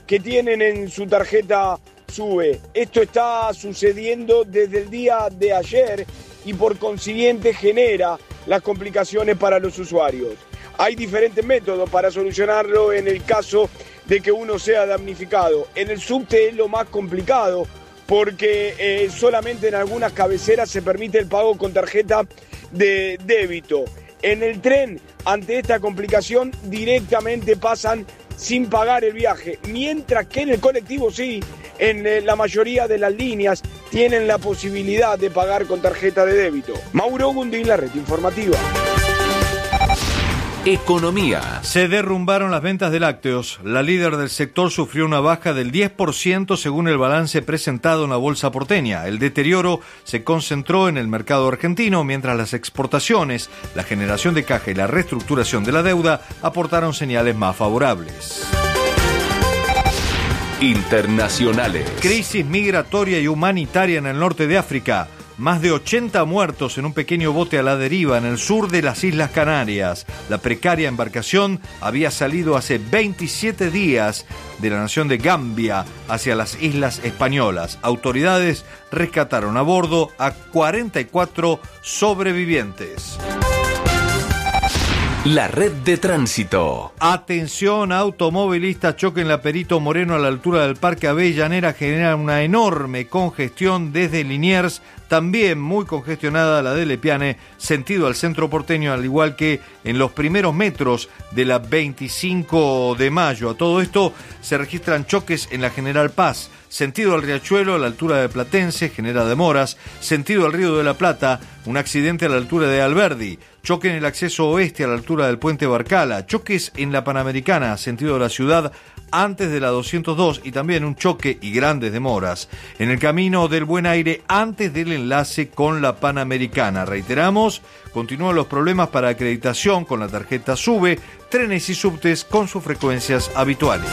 que tienen en su tarjeta SUBE. Esto está sucediendo desde el día de ayer y por consiguiente genera las complicaciones para los usuarios. Hay diferentes métodos para solucionarlo en el caso de que uno sea damnificado. En el subte es lo más complicado porque solamente en algunas cabeceras se permite el pago con tarjeta de débito. En el tren, ante esta complicación, directamente pasan sin pagar el viaje, mientras que en el colectivo sí, en la mayoría de las líneas tienen la posibilidad de pagar con tarjeta de débito. Mauro Gundín, La Red Informativa. Economía. Se derrumbaron las ventas de lácteos. La líder del sector sufrió una baja del 10% según el balance presentado en la bolsa porteña. El deterioro se concentró en el mercado argentino, mientras las exportaciones, la generación de caja y la reestructuración de la deuda aportaron señales más favorables. Internacionales. Crisis migratoria y humanitaria en el norte de África. Más de 80 muertos en un pequeño bote a la deriva en el sur de las Islas Canarias. La precaria embarcación había salido hace 27 días de la nación de Gambia hacia las Islas Españolas. Autoridades rescataron a bordo a 44 sobrevivientes. La red de tránsito. Atención, automovilista, choque en la Perito Moreno a la altura del Parque Avellaneda genera una enorme congestión desde Liniers, también muy congestionada la de Lepiane, sentido al centro porteño, al igual que en los primeros metros de la 25 de mayo. A todo esto se registran choques en la General Paz, sentido al Riachuelo a la altura de Platense, genera demoras, sentido al Río de la Plata, un accidente a la altura de Alberdi, choque en el acceso oeste a la altura del puente Barcala, choques en la Panamericana, sentido de la ciudad, antes de la 202 y también un choque y grandes demoras en el camino del Buen Aire antes del enlace con la Panamericana. Reiteramos, continúan los problemas para acreditación con la tarjeta SUBE, trenes y subtes con sus frecuencias habituales.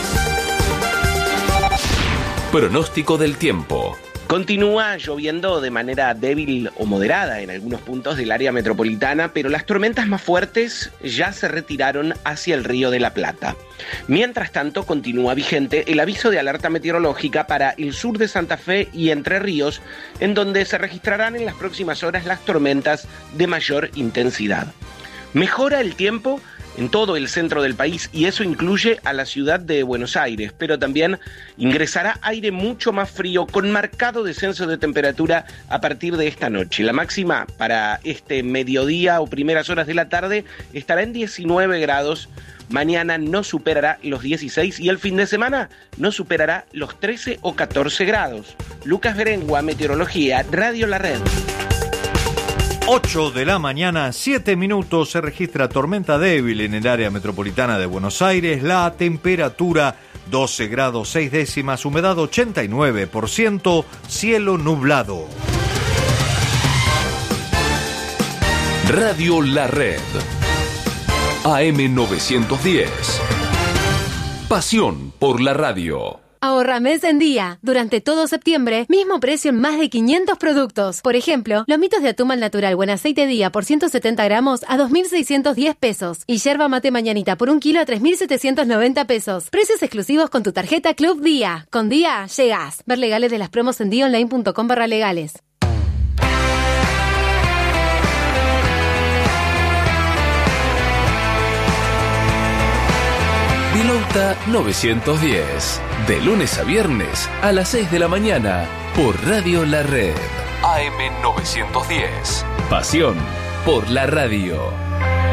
Pronóstico del tiempo. Continúa lloviendo de manera débil o moderada en algunos puntos del área metropolitana, pero las tormentas más fuertes ya se retiraron hacia el Río de la Plata. Mientras tanto, continúa vigente el aviso de alerta meteorológica para el sur de Santa Fe y Entre Ríos, en donde se registrarán en las próximas horas las tormentas de mayor intensidad. Mejora el tiempo en todo el centro del país y eso incluye a la ciudad de Buenos Aires, pero también ingresará aire mucho más frío con marcado descenso de temperatura a partir de esta noche. La máxima para este mediodía o primeras horas de la tarde estará en 19 grados, mañana no superará los 16 y el fin de semana no superará los 13 o 14 grados. Lucas Berengua, Meteorología, Radio La Red. 8 de la mañana, 7 minutos, se registra tormenta débil en el área metropolitana de Buenos Aires. La temperatura 12 grados 6 décimas, humedad 89%, cielo nublado. Radio La Red. AM 910. Pasión por la radio. Ahorra mes en día. Durante todo septiembre, mismo precio en más de 500 productos. Por ejemplo, lomitos de atún al natural buen aceite día por 170 gramos a 2.610 pesos. Y yerba mate mañanita por 1 kilo a 3.790 pesos. Precios exclusivos con tu tarjeta Club Día. Con Día, llegás. Ver legales de las promos en diaonline.com/legales. Pilota 910. De lunes a viernes a las 6 de la mañana por Radio La Red. AM 910. Pasión por la radio.